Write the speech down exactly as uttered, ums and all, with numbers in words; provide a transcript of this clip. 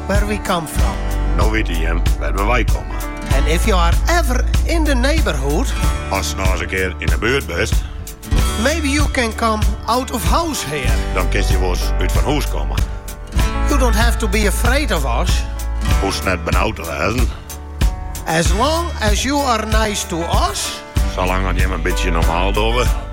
where we come from. Nou weet je hem waar wij komen. And if you are ever in the neighborhood, Als je nou eens een keer in de buurt bent, maybe you can come out of house here. dan kun je wel eens uit van huis komen. You don't have to be afraid of us. Hoest net benauwd te wezen. As long as you are nice to us, Zolang je hem een beetje normaal doet.